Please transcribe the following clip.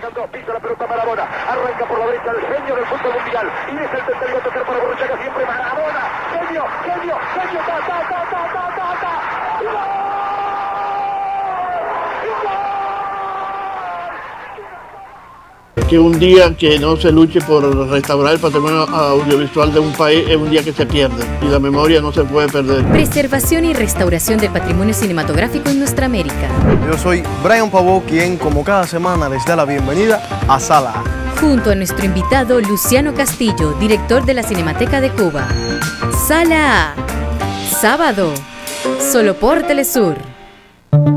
quedan dos, pisa la pelota Maradona, arranca por la derecha el genio del fútbol mundial, y es el tercero a tocar para Borruchaga, siempre Maradona, genio, ¡gol! Que un día que no se luche por restaurar el patrimonio audiovisual de un país es un día que se pierde y la memoria no se puede perder. Preservación y restauración del patrimonio cinematográfico en nuestra América. Yo soy Brian Pavó, quien como cada semana les da la bienvenida a Sala A. Junto a nuestro invitado Luciano Castillo, director de la Cinemateca de Cuba. Sala A, sábado, solo por Telesur.